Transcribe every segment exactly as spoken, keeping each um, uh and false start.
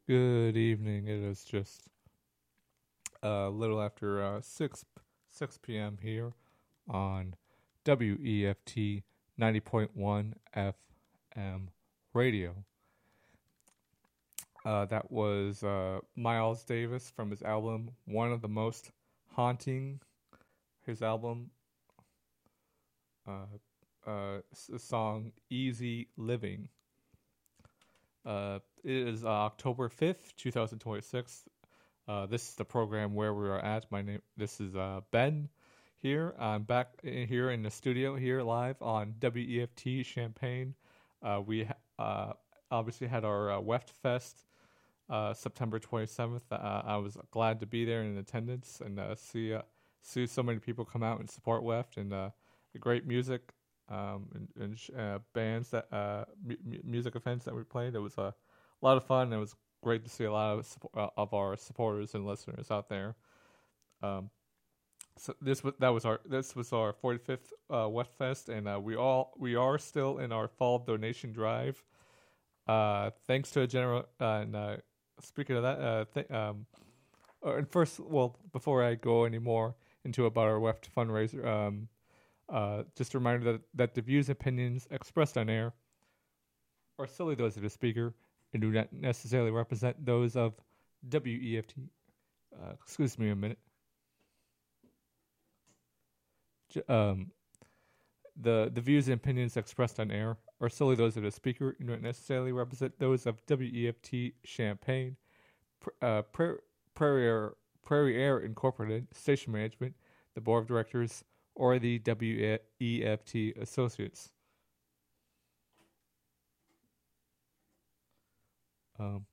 Good evening. It is just a little after uh, six six p m here on W E F T ninety point one F M radio. Uh, that was uh, Miles Davis from his album One of the Most Haunting. His album, uh, uh, s- song Easy Living. Uh, it is uh, October fifth, twenty twenty-six. Uh, this is the program where we are at. My name. This is uh, Ben here. I'm back in, here in the studio here live on W E F T Champaign. Uh, we ha- uh, obviously had our uh, Weft Fest uh, September twenty-seventh. Uh, I was glad to be there in attendance and uh, see uh, see so many people come out and support Weft and uh, the great music um, and, and sh- uh, bands that uh, mu- mu- music events that we played. It was a lot of fun. It was great to see a lot of suppo- uh, of our supporters and listeners out there. Um, so this was that was our this was our forty-fifth uh, West Fest, and uh, we all we are still in our fall donation drive. Uh, thanks to a general uh, and uh, speaking of that, uh, th- um, uh, and first, well, before I go any more into about our Weft fundraiser, um, uh, just a reminder that that the views and opinions expressed on air are solely those of the speaker and do not necessarily represent those of W E F T. Uh, excuse me a minute. J- Um, the the views and opinions expressed on air are solely those of the speaker and do not necessarily represent those of W E F T Champaign, pr- uh, pra- Prairie Air, Prairie Air Incorporated, Station Management, the Board of Directors, or the W E F T Associates. Um,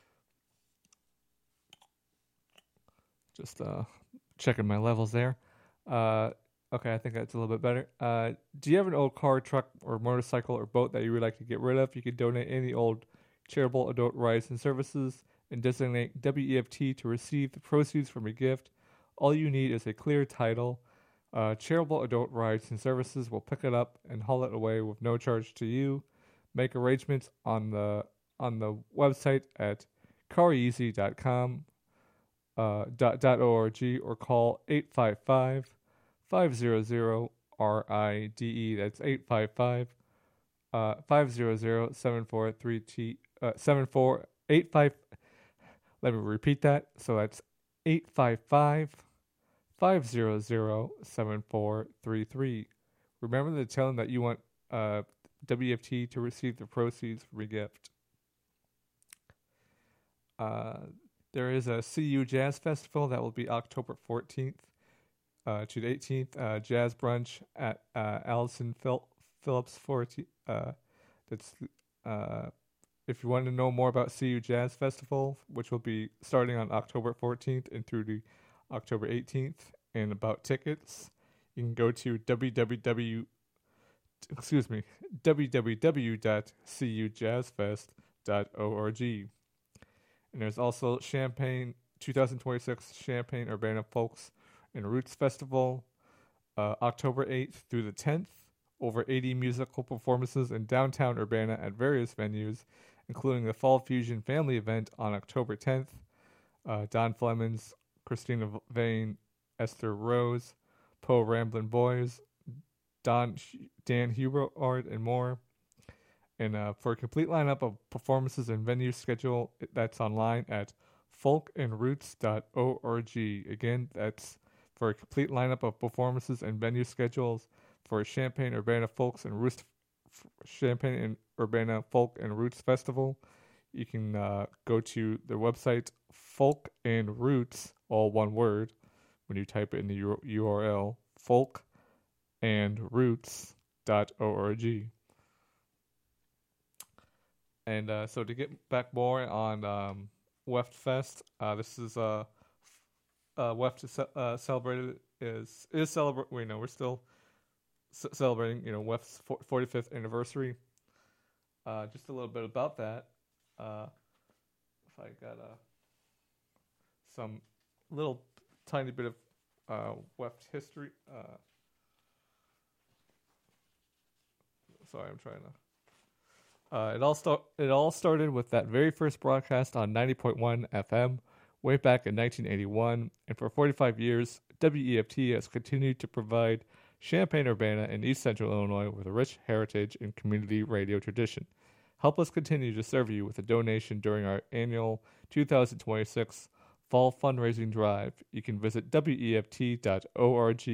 just uh, checking my levels there. Uh, okay, I think that's a little bit better. Uh, do you have an old car, truck, or motorcycle or boat that you would like to get rid of? You can donate any old charitable adult rides and services and designate W E F T to receive the proceeds from your gift. All you need is a clear title. Uh, charitable adult rides and services will pick it up and haul it away with no charge to you. Make arrangements on the on the website at careasy dot com uh, dot, dot org or call eight five five, five hundred R I D E. That's eight five five, uh, five hundred, seven four three T, uh, seven four eight five. Let me repeat that. So that's eight five five, five hundred, seven four three three. Remember to tell them that you want uh, W F T to receive the proceeds from your gift. Uh, there is a C U Jazz Festival that will be October fourteenth uh, to the eighteenth. Uh, jazz brunch at uh, Allison Phil- Phillips forty. Uh, that's uh, if you want to know more about C U Jazz Festival, which will be starting on October fourteenth and through to October eighteenth, and about tickets, you can go to www excuse me www dot c u jazz fest dot org. And there's also Champaign twenty twenty-six Champaign Urbana Folks and Roots Festival, uh, October eighth through the tenth. Over eighty musical performances in downtown Urbana at various venues, including the Fall Fusion Family Event on October tenth. Uh, Don Flemons, Christina Vane, Esther Rose, Poe Ramblin' Boys, Don Dan Hubert, and more. And uh, for a complete lineup of performances and venue schedule, that's online at folk and roots dot org. Again, that's for a complete lineup of performances and venue schedules for Champaign Urbana Folks and Roots Champaign and Urbana Folk and Roots Festival. You can uh, go to the website Folk and Roots, all one word, when you type it in the U R L, folk and roots dot org. And uh, so to get back more on um, Weft Fest, uh, this is uh, uh, Weft is uh, celebrated is is celebrate. We know we're still c- celebrating. You know, Weft's forty-fifth anniversary. Uh, just a little bit about that. Uh, if I got uh, some little tiny bit of uh, Weft history. Uh, sorry, I'm trying to. Uh, it all start it all started with that very first broadcast on ninety point one F M way back in nineteen eighty-one, and for forty-five years, W E F T has continued to provide Champaign-Urbana and East Central Illinois with a rich heritage and community radio tradition. Help us continue to serve you with a donation during our annual two thousand twenty-six Fall Fundraising Drive. You can visit W E F T dot org